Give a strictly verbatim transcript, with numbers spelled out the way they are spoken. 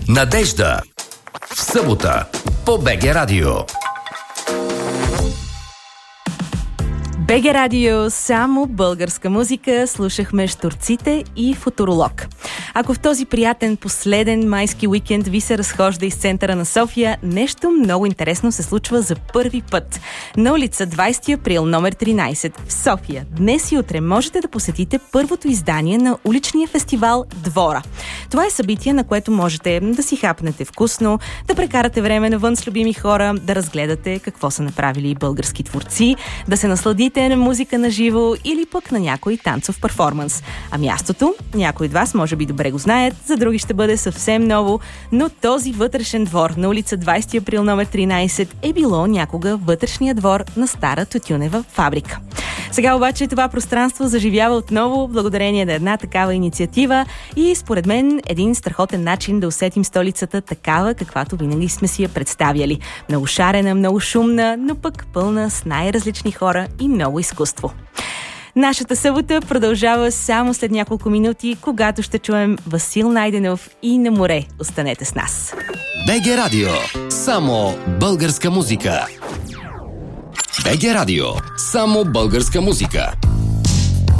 Надежда. В събота по БГ Радио. БГ Радио, само българска музика, слушахме Щурците и Футуролог. Ако в този приятен последен майски уикенд ви се разхожда из центъра на София, нещо много интересно се случва за първи път. На улица двайсети април, номер тринайсет, в София, днес и утре можете да посетите първото издание на уличния фестивал Двора. Това е събитие, на което можете да си хапнете вкусно, да прекарате време навън с любими хора, да разгледате какво са направили български творци, да се насладите на музика на живо или пък на някой танцов перформанс. А мястото, някои от вас може би добре го знаят, за други ще бъде съвсем ново, но този вътрешен двор на улица двайсети април, номер тринайсет е било някога вътрешния двор на стара тютюнева фабрика. Сега обаче това пространство заживява отново благодарение на една такава инициатива и според мен един страхотен начин да усетим столицата такава, каквато винаги сме си я представяли. Много шарена, много шумна, но пък пълна с най-различни хора и много изкуство. Нашата събота продължава само след няколко минути, когато ще чуем Васил Найденов и На море. Останете с нас. БГ Радио. Само българска музика. БГ Радио. Само българска музика.